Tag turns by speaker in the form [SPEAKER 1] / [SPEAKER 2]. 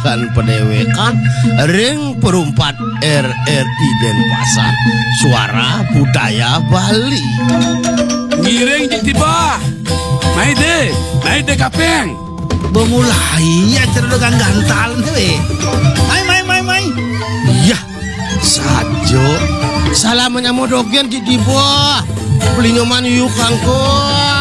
[SPEAKER 1] ngadakan pendewekan ring perumpat RRI Denpasar Suara Budaya Bali.
[SPEAKER 2] Ngiring di tiba. Naide kapeng.
[SPEAKER 3] Bemulai ya cerdogan gantal we. Mai.
[SPEAKER 1] Iya, sajo. Salam menyamodogen di tiba. Beli nyoman yuk kangko.